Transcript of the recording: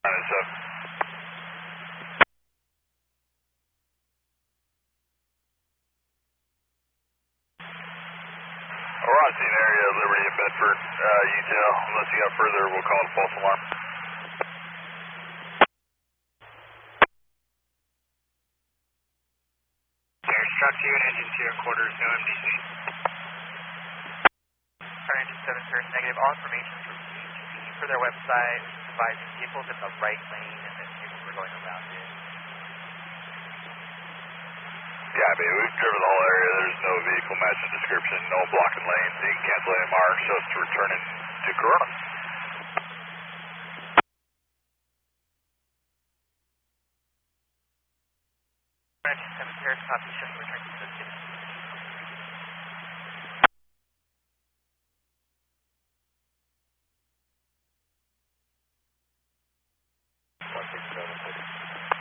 We're on scene area, Liberty and Bedford, UTL. Unless you got further, we'll call it false alarm. There's truck 2 and engine 2 and quarters, no MDC. Our engine 7 turns negative. All information from CTP for their website advising vehicles in the right lane and then vehicles were going around it. Yeah, I mean, we've driven the whole area. There's no vehicle matching description, no blocking lanes. You can cancel any marks, so it's returning to Corona. Engine 7 pairs, copy, showing return to the city.